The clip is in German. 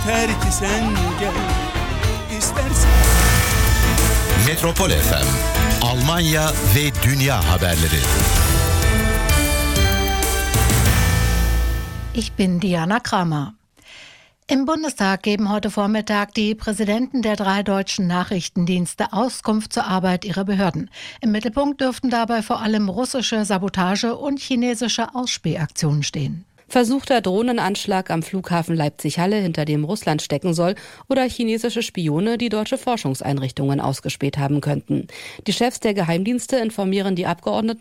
yeter ki sen gel. İstersen Metropol FM, Almanya ve Dünya haberleri. Ich bin Diana Kramer. Im Bundestag geben heute Vormittag die Präsidenten der 3 deutschen Nachrichtendienste Auskunft zur Arbeit ihrer Behörden. Im Mittelpunkt dürften dabei vor allem russische Sabotage und chinesische Ausspähaktionen stehen. Versuchter Drohnenanschlag am Flughafen Leipzig-Halle, hinter dem Russland stecken soll, oder chinesische Spione, die deutsche Forschungseinrichtungen ausgespäht haben könnten. Die Chefs der Geheimdienste informieren die Abgeordneten